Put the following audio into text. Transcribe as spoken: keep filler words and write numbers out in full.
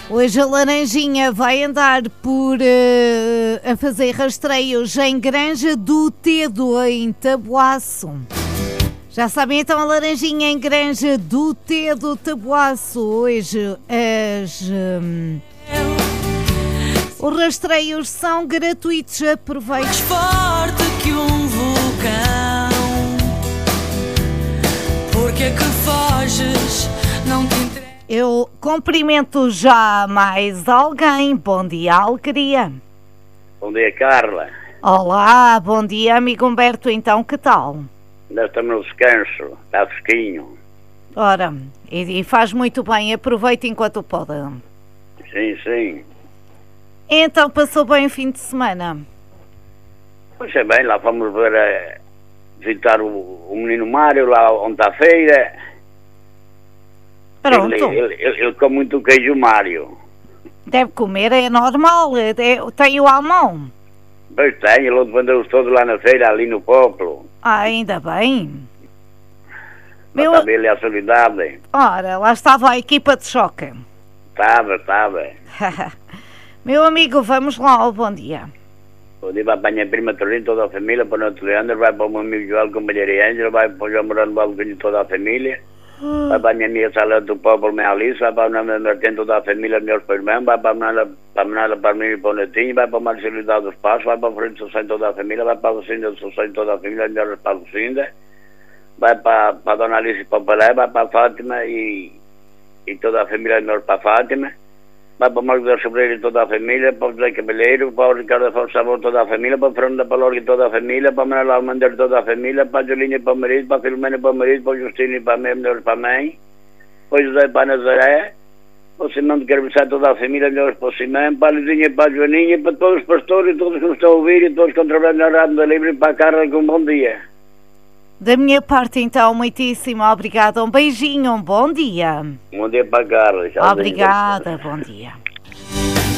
Hoje a Laranjinha vai andar por uh, a fazer rastreios em Granja do Tedo, em Taboaço. Já sabem, então, a Laranjinha em Granja do Tedo, Taboaço. Hoje as, um, os rastreios são gratuitos. Aproveite. Mais forte que um vulcão, porque é que foges? Não te interessa. Eu cumprimento já mais alguém. Bom dia, Alegria. Bom dia, Carla. Olá, bom dia, amigo Humberto. Então, que tal? Nós estamos no descanso, está fresquinho. Ora, e, e faz muito bem, aproveita enquanto pode. Sim, sim. Então, passou bem o fim de semana? Pois é bem, lá fomos ver, a, visitar o, o menino Mário, lá onde está a feira. Pronto. Ele, ele, ele, ele come muito queijo Mário. Deve comer, é normal, é, tem o almão. Pois tem, ele vendeu-os todos lá na feira, ali no Poplo. Ah, ainda bem. Meu... Meu... Ele é a solidariedade. Ora, lá estava a equipa de choque. Estava, estava. Meu amigo, vamos lá, bom dia. Bom dia, vai para a minha prima Torrinho, toda a família, para o Neto Leandro, vai para o meu amigo Joel, companheiro e Ângela, vai para o João Morano Balcunho, toda a família. Vai para a minha amiga Sala do Povo, minha Alice, vai para o Nome Martins, toda a família, meus irmãos, vai para a Menada, para a Menada, para mim e para o Netinho, vai para o Marcelo dos Passos, vai para o Frente do Sossém, toda a família, vai para o Lucinda do Sossém, toda a família, melhores para a Lucinda, vai para, para a Dona Alice e para o Pelé, vai para a Fátima e, e toda a família, melhores para a Fátima, vai para o Marco da Sobreira e toda a família, para o José Cabeleiro, para o Ricardo Afonso Sabor, toda a família, para a Fernanda Palorga e toda a família, para a Manuela Almandeiro e toda a família, para a Julinha e para o marido, para a Filomena e para o marido, para o Justino e para a mãe, melhores para a mãe, para o José para a Nazaré, para o Simão de Carviçar, toda a família, melhores para o Simão, para a Luzinha e para a Joaninha, para todos os pastores e todos que me estão a ouvir e todos que estão trabalhando na Rádio da Livre, para a Carla, com um bom dia. Da minha parte, então, muitíssimo obrigada. Um beijinho, um bom dia. Um bom dia para a Carla. Obrigada, bom dia.